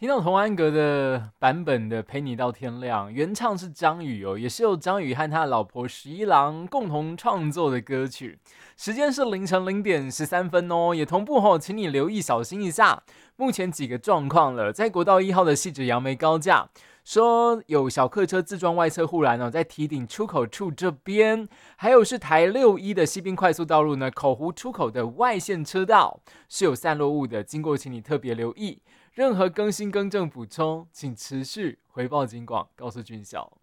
听到童安格的版本的《陪你到天亮》，原唱是张宇哦，也是由张宇和他的老婆十一郎共同创作的歌曲。时间是凌晨0点13分哦，也同步哦，请你留意小心一下。目前几个状况了，在国道1号的汐止杨梅高架，说有小客车自撞外侧护栏哦，在堤顶出口处这边，还有是台61的西滨快速道路呢，口湖出口的外线车道是有散落物的，经过请你特别留意。任何更新、更正、补充，请持续回报警广，告诉军校。